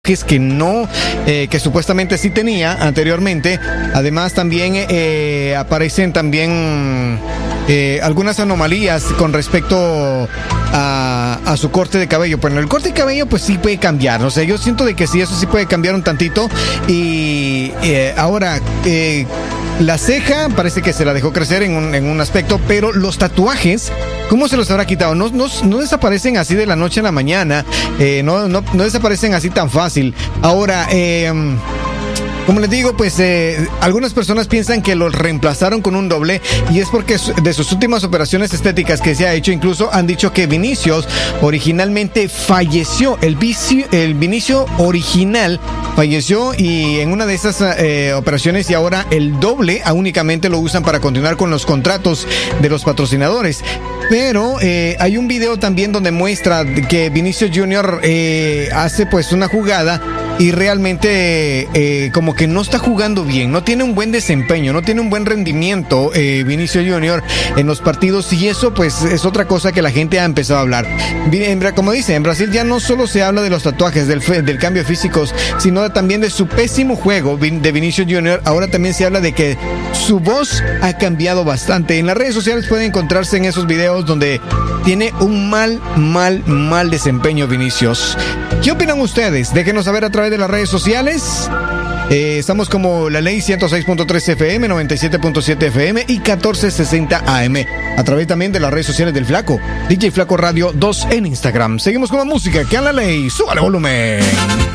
que no, que supuestamente sí tenía anteriormente. Además también aparecen también algunas anomalías con respecto a su corte de cabello. Bueno, el corte de cabello pues sí puede cambiar, o sea, yo siento de que sí, eso sí puede cambiar un tantito. Y ahora la ceja parece que se la dejó crecer en un aspecto, pero los tatuajes, ¿cómo se los habrá quitado? No desaparecen así de la noche a la mañana, no desaparecen así tan fácil. Ahora, como les digo, pues algunas personas piensan que lo reemplazaron con un doble, y es porque de sus últimas operaciones estéticas que se ha hecho, incluso han dicho que Vinicius originalmente falleció. El Vinicius original falleció y en una de esas operaciones, y ahora el doble únicamente lo usan para continuar con los contratos de los patrocinadores. Pero hay un video también donde muestra que Vinicius Jr. hace pues una jugada y realmente como que no está jugando bien, no tiene un buen desempeño, no tiene un buen rendimiento Vinicius Jr. en los partidos, y eso pues es otra cosa que la gente ha empezado a hablar. Como dice, en Brasil ya no solo se habla de los tatuajes, del cambio físicos, sino también de su pésimo juego de Vinicius Jr. Ahora también se habla de que su voz ha cambiado bastante. En las redes sociales pueden encontrarse en esos videos donde tiene un mal desempeño Vinicius. ¿Qué opinan ustedes? Déjenos saber a través de las redes sociales. Estamos como La Ley 106.3 FM, 97.7 FM y 1460 AM. A través también de las redes sociales del Flaco, DJ Flaco Radio 2 en Instagram. Seguimos con la música que a La Ley. ¡Súbale volumen!